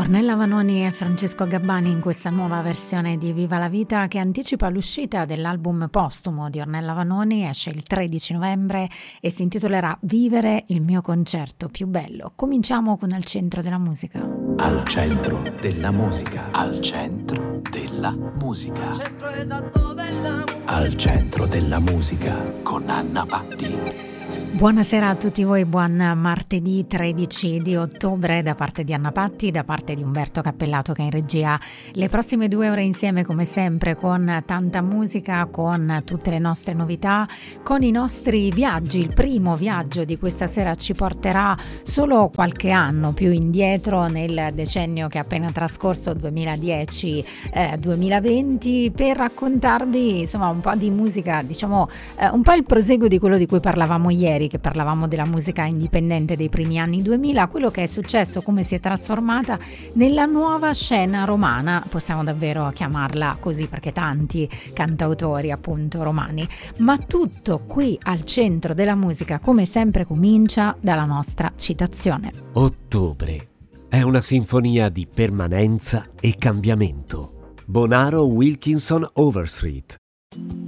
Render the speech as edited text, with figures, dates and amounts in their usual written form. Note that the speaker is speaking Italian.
Ornella Vanoni e Francesco Gabbani in questa nuova versione di Viva la Vita che anticipa l'uscita dell'album postumo di Ornella Vanoni, esce il 13 novembre e si intitolerà Vivere il mio concerto più bello. Cominciamo con Al centro della musica. Al centro della musica. Al centro della musica. Al centro della musica con Anna Patti. Buonasera a tutti voi, buon martedì 13 di ottobre da parte di Anna Patti, da parte di Umberto Cappellato che è in regia. Le prossime 2 ore insieme come sempre con tanta musica, con tutte le nostre novità, con i nostri viaggi. Il primo viaggio di questa sera ci porterà solo qualche anno più indietro nel decennio che è appena trascorso, 2010-2020, per raccontarvi insomma un po' di musica, diciamo un po' il proseguo di quello di cui parlavamo ieri, che parlavamo della musica indipendente dei primi anni 2000, quello che è successo, come si è trasformata nella nuova scena romana, possiamo davvero chiamarla così perché tanti cantautori appunto romani, ma tutto qui al centro della musica come sempre comincia dalla nostra citazione. Ottobre è una sinfonia di permanenza e cambiamento. Bonaro Wilkinson Overstreet,